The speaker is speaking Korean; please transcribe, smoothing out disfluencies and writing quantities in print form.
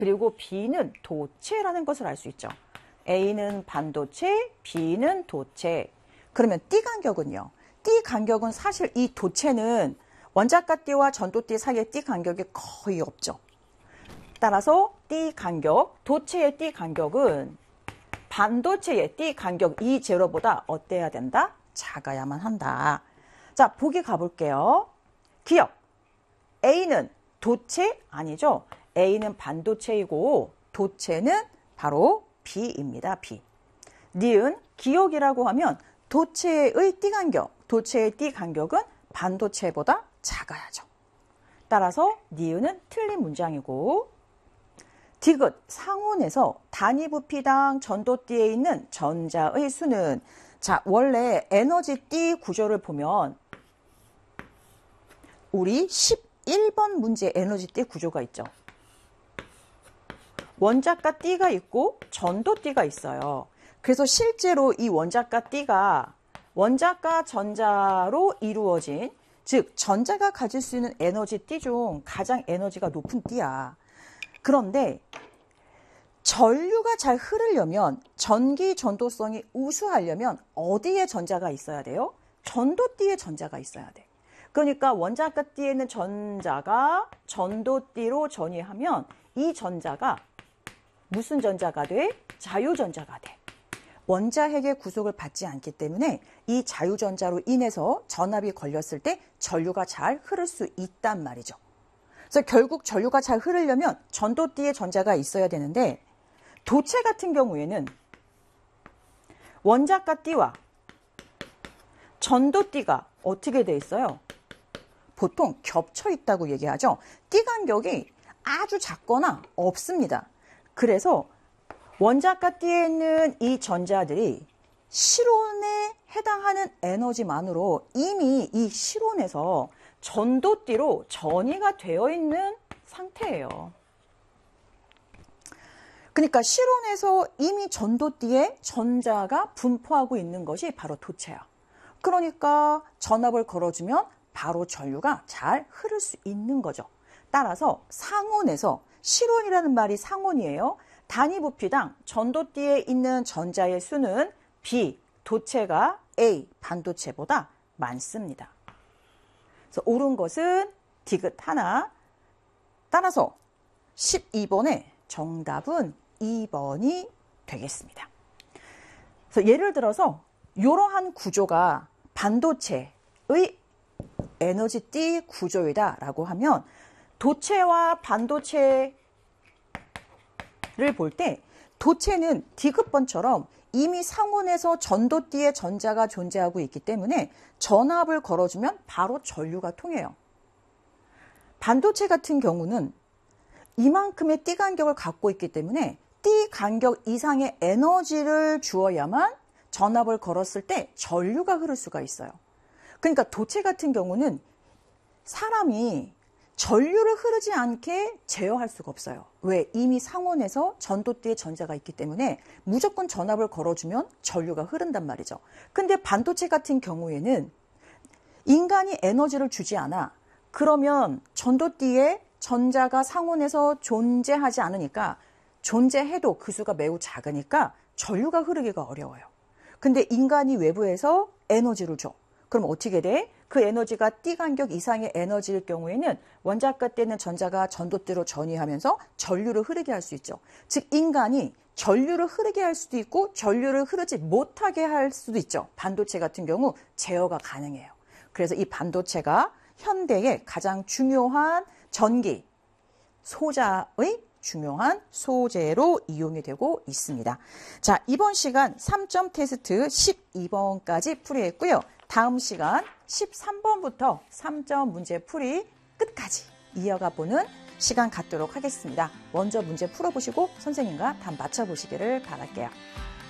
그리고 B는 도체라는 것을 알 수 있죠. A는 반도체, B는 도체. 그러면 띠 간격은요? 띠 간격은 사실 이 도체는 원자가 띠와 전도띠 사이의 띠 간격이 거의 없죠. 따라서 띠 간격, 도체의 띠 간격은 반도체의 띠 간격 E0보다 어때야 된다? 작아야만 한다. 자, 보기 가볼게요. 기억. A는 도체? 아니죠. A는 반도체이고 도체는 바로 B입니다. B. 니은 기억이라고 하면 도체의 띠 간격, 도체의 띠 간격은 반도체보다 작아야죠. 따라서 니은은 틀린 문장이고 디귿 상온에서 단위 부피당 전도띠에 있는 전자의 수는 자 원래 에너지 띠 구조를 보면 우리 11번 문제 에너지 띠 구조가 있죠. 원자가 띠가 있고 전도띠가 있어요. 그래서 실제로 이 원자가 띠가 원자가 전자로 이루어진 즉 전자가 가질 수 있는 에너지 띠 중 가장 에너지가 높은 띠야. 그런데 전류가 잘 흐르려면 전기 전도성이 우수하려면 어디에 전자가 있어야 돼요? 전도띠에 전자가 있어야 돼. 그러니까 원자가 띠에는 전자가 전도띠로 전이하면 이 전자가 무슨 전자가 돼? 자유전자가 돼. 원자핵의 구속을 받지 않기 때문에 이 자유전자로 인해서 전압이 걸렸을 때 전류가 잘 흐를 수 있단 말이죠. 그래서 결국 전류가 잘 흐르려면 전도띠에 전자가 있어야 되는데 도체 같은 경우에는 원자가 띠와 전도띠가 어떻게 돼 있어요? 보통 겹쳐 있다고 얘기하죠. 띠 간격이 아주 작거나 없습니다. 그래서 원자가 띠에 있는 이 전자들이 실온에 해당하는 에너지만으로 이미 이 실온에서 전도띠로 전이가 되어 있는 상태예요. 그러니까 실온에서 이미 전도띠에 전자가 분포하고 있는 것이 바로 도체야. 그러니까 전압을 걸어주면 바로 전류가 잘 흐를 수 있는 거죠. 따라서 상온에서 실온이라는 말이 상온이에요. 단위 부피당 전도띠에 있는 전자의 수는 B, 도체가 A, 반도체보다 많습니다. 그래서 옳은 것은 디귿 하나. 따라서 12번의 정답은 2번이 되겠습니다. 그래서 예를 들어서 이러한 구조가 반도체의 에너지 띠 구조이다라고 하면 도체와 반도체를 볼 때 도체는 디귿번처럼 이미 상온에서 전도띠에 전자가 존재하고 있기 때문에 전압을 걸어주면 바로 전류가 통해요. 반도체 같은 경우는 이만큼의 띠 간격을 갖고 있기 때문에 띠 간격 이상의 에너지를 주어야만 전압을 걸었을 때 전류가 흐를 수가 있어요. 그러니까 도체 같은 경우는 사람이 전류를 흐르지 않게 제어할 수가 없어요. 왜? 이미 상온에서 전도띠에 전자가 있기 때문에 무조건 전압을 걸어주면 전류가 흐른단 말이죠. 근데 반도체 같은 경우에는 인간이 에너지를 주지 않아. 그러면 전도띠에 전자가 상온에서 존재하지 않으니까 존재해도 그 수가 매우 작으니까 전류가 흐르기가 어려워요. 근데 인간이 외부에서 에너지를 줘. 그럼 어떻게 돼? 그 에너지가 띠 간격 이상의 에너지일 경우에는 원자가 띠는 전자가 전도띠로 전이하면서 전류를 흐르게 할 수 있죠. 즉 인간이 전류를 흐르게 할 수도 있고 전류를 흐르지 못하게 할 수도 있죠. 반도체 같은 경우 제어가 가능해요. 그래서 이 반도체가 현대의 가장 중요한 전기 소자의 중요한 소재로 이용이 되고 있습니다. 자, 이번 시간 3점 테스트 12번까지 풀이했고요. 다음 시간 13번부터 3점 문제 풀이 끝까지 이어가 보는 시간 갖도록 하겠습니다. 먼저 문제 풀어보시고 선생님과 답 맞춰보시기를 바랄게요.